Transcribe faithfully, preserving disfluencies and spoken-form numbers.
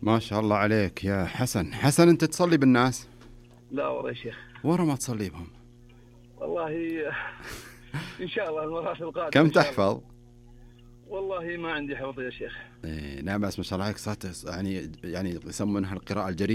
ما شاء الله عليك يا حسن. حسن أنت تصلي بالناس؟ لا والله يا شيخ. ورا ما تصلي بهم؟ والله إن شاء الله المرات القادمة. كم تحفظ؟ والله ما عندي حفظ يا شيخ. إيه لا بس ما شاء الله عليك صارت يعني يعني يسمونها القراءة الجريئة.